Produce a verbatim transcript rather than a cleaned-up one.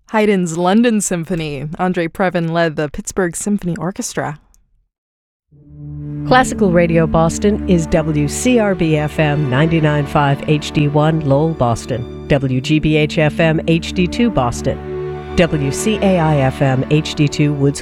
Haydn's London Symphony. Andre Previn led the Pittsburgh Symphony Orchestra. Classical Radio Boston is W C R B F M ninety-nine point five H D one Lowell, Boston, W G B H F M H D two Boston, W C A I F M H D two Woods